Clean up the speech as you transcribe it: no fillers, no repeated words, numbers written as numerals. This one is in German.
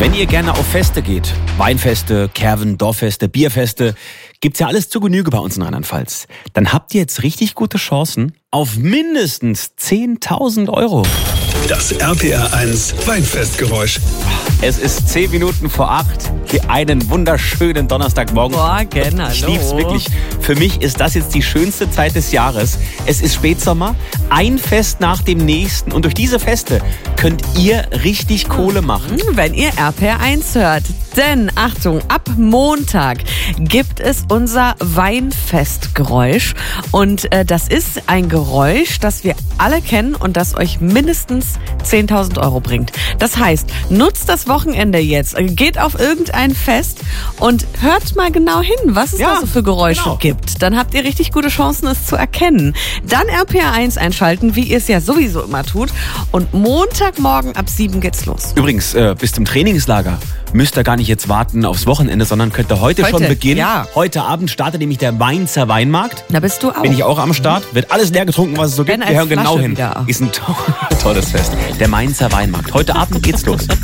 Wenn ihr gerne auf Feste geht, Weinfeste, Kerven, Dorffeste, Bierfeste, gibt's ja alles zur Genüge bei uns in Rheinland-Pfalz. Dann habt ihr jetzt richtig gute Chancen auf mindestens 10.000 Euro. Das RPR1 Weinfestgeräusch. Es ist 10 Minuten vor 8. Hier einen wunderschönen Donnerstagmorgen. Morgen, hallo. Ich lieb's wirklich. Für mich ist das jetzt die schönste Zeit des Jahres. Es ist Spätsommer, ein Fest nach dem nächsten. Und durch diese Feste könnt ihr richtig Kohle machen. Wenn ihr RPR1 hört. Denn, Achtung, ab Montag gibt es unser Weinfestgeräusch. Und das ist ein Geräusch, das wir alle kennen und das euch mindestens 10.000 Euro bringt. Das heißt, nutzt das Wochenende jetzt, geht auf irgendein Fest und hört mal genau hin, was es da so für Geräusche gibt. Dann habt ihr richtig gute Chancen, es zu erkennen. Dann RPR1 einschalten, wie ihr es ja sowieso immer tut. Und Montagmorgen ab 7 geht's los. Übrigens, bis zum Trainingslager müsst ihr gar nicht jetzt warten aufs Wochenende, sondern könnt ihr heute schon beginnen. Ja. Heute Abend startet nämlich der Mainzer Weinmarkt. Da bist du auch. Bin ich auch am Start. Wird alles leer getrunken, was es so gibt. Wir hören genau hin. Wieder. Ist ein tolles Fest. Der Mainzer Weinmarkt. Heute Abend geht's los.